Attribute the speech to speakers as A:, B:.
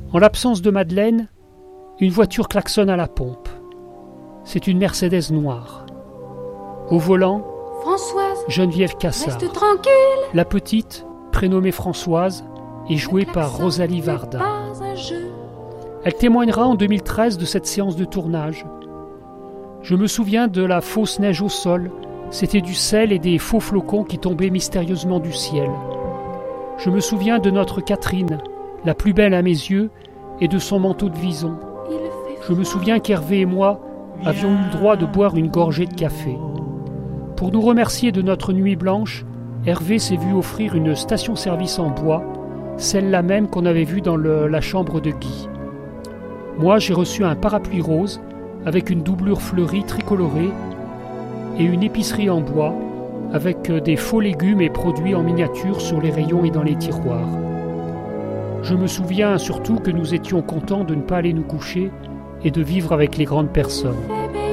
A: En l'absence de Madeleine, une voiture klaxonne à la pompe. C'est une Mercedes noire. Au volant,
B: Françoise,
A: Geneviève Cassard.
B: reste tranquille.
A: La petite, prénommée Françoise, est jouée par Rosalie Varda. Elle témoignera en 2013 de cette séance de tournage. Je me souviens de la fausse neige au sol. C'était du sel et des faux flocons qui tombaient mystérieusement du ciel. Je me souviens de notre Catherine, la plus belle à mes yeux, et de son manteau de vison. Je me souviens qu'Hervé et moi avions eu le droit de boire une gorgée de café. Pour nous remercier de notre nuit blanche, Hervé s'est vu offrir une station-service en bois, celle-là même qu'on avait vue dans la chambre de Guy. Moi, j'ai reçu un parapluie rose avec une doublure fleurie tricolorée et une épicerie en bois avec des faux légumes et produits en miniature sur les rayons et dans les tiroirs. Je me souviens surtout que nous étions contents de ne pas aller nous coucher et de vivre avec les grandes personnes.